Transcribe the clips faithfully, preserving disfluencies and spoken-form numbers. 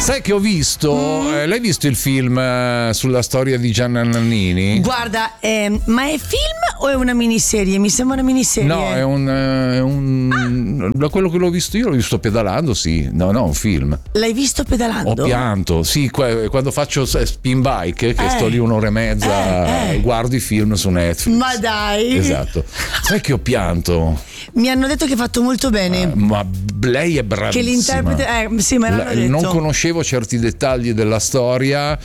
Sai che ho visto, mm. eh, l'hai visto il film eh, sulla storia di Gianna Nannini? Guarda, eh, ma è film o è una miniserie? Mi sembra una miniserie. No, è un, è un ah. da quello che l'ho visto io l'ho visto pedalando, sì. No, no, un film. L'hai visto pedalando? Ho pianto, sì, quando faccio spin bike che eh. sto lì un'ora e mezza, eh, eh. guardo i film su Netflix. Ma dai. Esatto. Sai che ho pianto? Mi hanno detto che hai fatto molto bene. Uh, ma lei è bravissima. Che l'interprete, eh, sì, me l'hanno detto. Non conoscevo certi dettagli della storia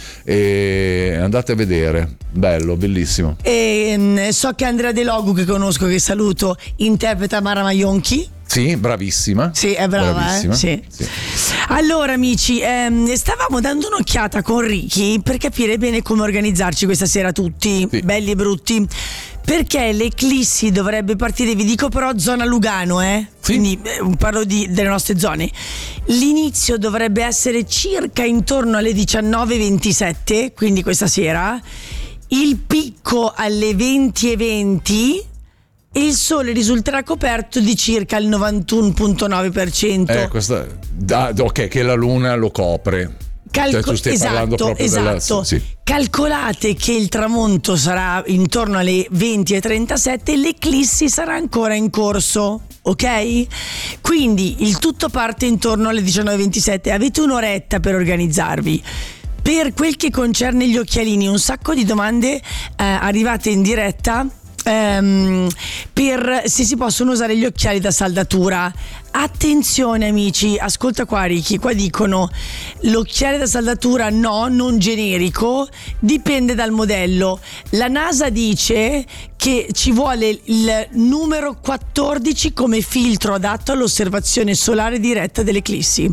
e andate a vedere. Bello, bellissimo. E, so che Andrea De Logu, che conosco, che saluto, interpreta Mara Maionchi. Sì, bravissima. Sì, è brava, bravissima. Eh? Sì. Sì. Allora, amici, ehm, stavamo dando un'occhiata con Ricky per capire bene come organizzarci questa sera tutti, sì. belli e brutti. Perché l'Eclissi dovrebbe partire, vi dico però zona Lugano, eh? Sì. Quindi eh, parlo di, delle nostre zone. L'inizio dovrebbe essere circa intorno alle diciannove e ventisette, quindi questa sera. Il picco alle venti e venti e il sole risulterà coperto di circa il novantuno virgola nove per cento. Eh, questa, ah, ok, che la luna lo copre. Calco- cioè, tu stai esatto, parlando proprio esatto. Della, sì. Calcolate che il tramonto sarà intorno alle venti e trentasette e l'eclissi sarà ancora in corso, ok? Quindi il tutto parte intorno alle diciannove e ventisette. Avete un'oretta per organizzarvi. Per quel che concerne gli occhialini, un sacco di domande eh, arrivate in diretta ehm, per se si possono usare gli occhiali da saldatura. Attenzione amici, ascolta qua Ricky, qua dicono l'occhiale da saldatura no, non generico, dipende dal modello. La NASA dice che ci vuole il numero quattordici come filtro adatto all'osservazione solare diretta dell'eclissi.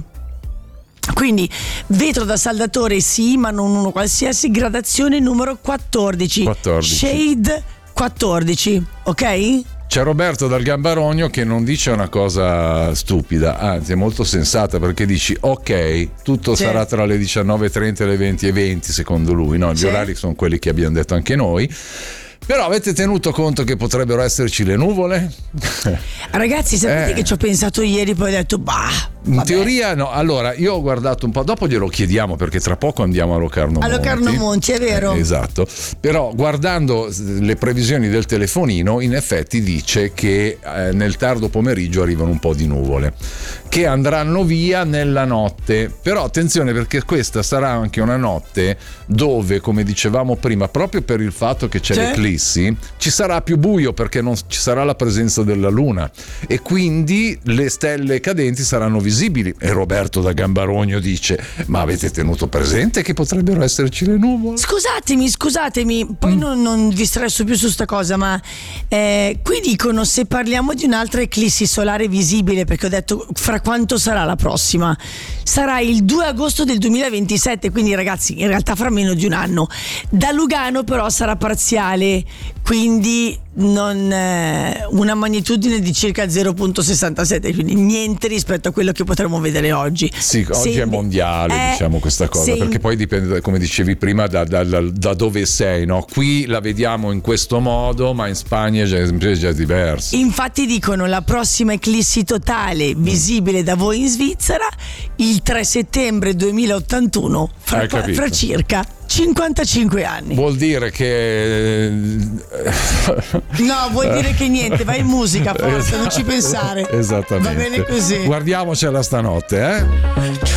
Quindi vetro da saldatore sì, ma non uno qualsiasi, gradazione numero quattordici, quattordici. Shade quattordici, ok? C'è Roberto dal Gambarogno che non dice una cosa stupida, anzi è molto sensata, perché dici ok, tutto sì. sarà tra le diciannove e trenta e le venti e venti secondo lui, no? Gli sì. orari sono quelli che abbiamo detto anche noi. Però avete tenuto conto che potrebbero esserci le nuvole? Ragazzi, sapete eh. che ci ho pensato ieri, poi ho detto bah. In vabbè. teoria no, allora io ho guardato un po', dopo glielo chiediamo perché tra poco andiamo a Locarno Monti. A Locarno Monti, è vero. Eh, esatto, però guardando le previsioni del telefonino in effetti dice che eh, nel tardo pomeriggio arrivano un po' di nuvole che andranno via nella notte, però attenzione perché questa sarà anche una notte dove, come dicevamo prima, proprio per il fatto che c'è, c'è? l'eclissi, ci sarà più buio perché non ci sarà la presenza della luna e quindi le stelle cadenti saranno visibili. E Roberto da Gambarogno dice ma avete tenuto presente che potrebbero esserci le nuvole? Scusatemi, scusatemi, poi mm. non, non vi stresso più su sta cosa, ma eh, qui dicono se parliamo di un'altra eclissi solare visibile, perché ho detto fra quanto sarà la prossima, sarà il due agosto del duemilaventisette, quindi ragazzi in realtà fra meno di un anno. Da Lugano però sarà parziale, quindi non eh, una magnitudine di circa zero virgola sessantasette, quindi niente rispetto a quello che potremo vedere oggi. Sì, oggi se, è mondiale eh, diciamo questa cosa, perché poi dipende, come dicevi prima, da, da, da, da dove sei, no? Qui la vediamo in questo modo, ma in Spagna è già, è già diverso. Infatti dicono la prossima eclissi totale visibile da voi in Svizzera il tre settembre duemilaottantuno, fra, fra circa cinquantacinque anni. Vuol dire che no, vuol dire che niente, vai in musica, forza, non ci pensare. Esattamente. Va bene così. Guardiamocela stanotte, eh?